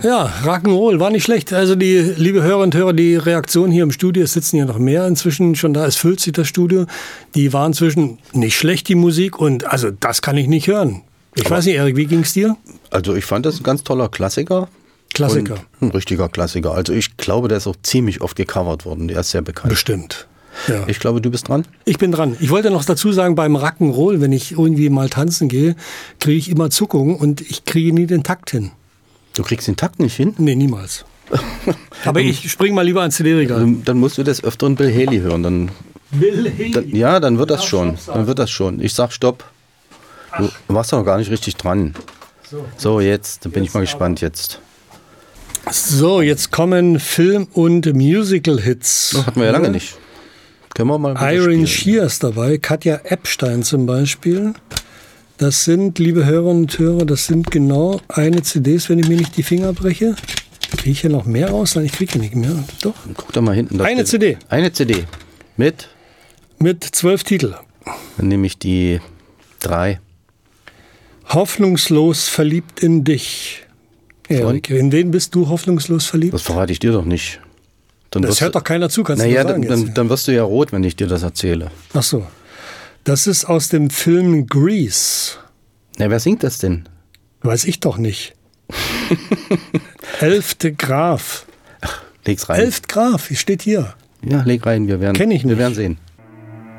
Ja, Rock'n'Roll war nicht schlecht. Also die liebe Hörer und Hörer, die Reaktion hier im Studio, es sitzen ja noch mehr inzwischen schon da, es füllt sich das Studio. Die waren inzwischen nicht schlecht, die Musik, und also das kann ich nicht hören. Ich weiß nicht, Erik, wie ging's dir? Also ich fand das ein ganz toller Klassiker. Klassiker. Ein richtiger Klassiker. Also ich glaube, der ist auch ziemlich oft gecovert worden. Der ist sehr bekannt. Bestimmt. Ja. Ich glaube, du bist dran. Ich bin dran. Ich wollte noch dazu sagen, beim Rock'n'Roll, wenn ich irgendwie mal tanzen gehe, kriege ich immer Zuckungen und ich kriege nie den Takt hin. Du kriegst den Takt nicht hin? Nee, niemals. Aber ich spring mal lieber ans CD-Regal. Dann musst du des Öfteren Bill Haley hören. Dann wird das schon. Dann wird das schon. Ich sag Stopp. Du warst doch noch gar nicht richtig dran. So, jetzt. Dann bin ich mal gespannt jetzt. So, jetzt kommen Film- und Musical-Hits. Das hatten wir ja lange nicht. Können wir mal Iron Shears dabei, Katja Epstein zum Beispiel. Das sind, liebe Hörerinnen und Hörer, das sind genau eine CDs, wenn ich mir nicht die Finger breche. Kriege ich hier noch mehr raus? Nein, ich kriege hier nicht mehr. Doch. Guck da mal hinten. Eine CD. Eine CD. Mit 12 Titel. Dann nehme ich die 3. Hoffnungslos verliebt in dich. Erik, in wen bist du hoffnungslos verliebt? Das verrate ich dir doch nicht. Das hört doch keiner zu, kannst du sagen. Dann wirst du ja rot, wenn ich dir das erzähle. Ach so. Das ist aus dem Film Grease. Na, wer singt das denn? Weiß ich doch nicht. 11. Graf. Ach, leg's rein. 11. Graf, steht hier. Ja, leg rein, wir werden sehen.